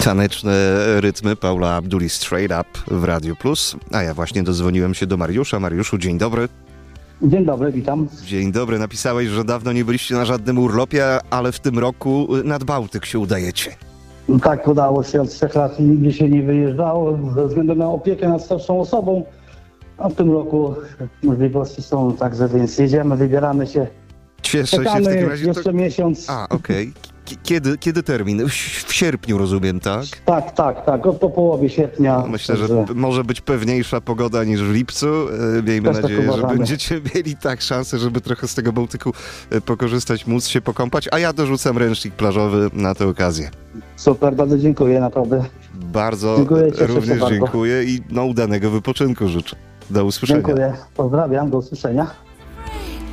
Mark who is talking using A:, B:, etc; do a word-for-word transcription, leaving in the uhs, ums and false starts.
A: Taneczne rytmy Paula Abduli Straight Up w Radiu Plus. A ja właśnie dozwoniłem się do Mariusza. Mariuszu, dzień dobry.
B: Dzień dobry, witam.
A: Dzień dobry. Napisałeś, że dawno nie byliście na żadnym urlopie, ale w tym roku nad Bałtyk się udajecie.
B: No tak, udało się. Od trzech lat nigdzie się nie wyjeżdżało ze względu na opiekę nad starszą osobą. A w tym roku możliwości są, także więc jedziemy, wybieramy się.
A: Cieszę
B: Czekamy
A: się w takim razie.
B: jeszcze
A: To...
B: miesiąc.
A: A, okej. Okay. Kiedy, kiedy termin? W, w sierpniu, rozumiem, tak?
B: Tak, tak, tak. Od po połowie sierpnia.
A: Myślę, że
B: także...
A: może być pewniejsza pogoda niż w lipcu. Miejmy
B: Też tak
A: nadzieję, że
B: uważamy.
A: będziecie mieli tak szansę, żeby trochę z tego Bałtyku pokorzystać, móc się pokąpać, a ja dorzucam ręcznik plażowy na tę okazję.
B: Super, bardzo dziękuję, naprawdę.
A: Bardzo
B: Dziękuję, cieszę się
A: również
B: bardzo.
A: dziękuję i no, udanego wypoczynku życzę. Do usłyszenia.
B: Dziękuję, pozdrawiam, do usłyszenia.